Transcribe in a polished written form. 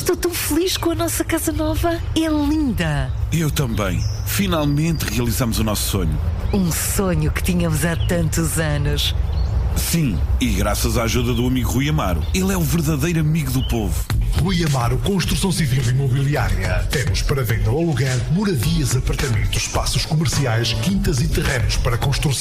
Estou tão feliz com a nossa casa nova. É linda. Eu também. Finalmente realizamos o nosso sonho. Um sonho que tínhamos há tantos anos. Sim, e graças à ajuda do amigo Rui Amaro. Ele é o verdadeiro amigo do povo. Rui Amaro Construção Civil e Imobiliária. Temos para venda ou aluguer moradias, apartamentos, espaços comerciais, quintas e terrenos para construção.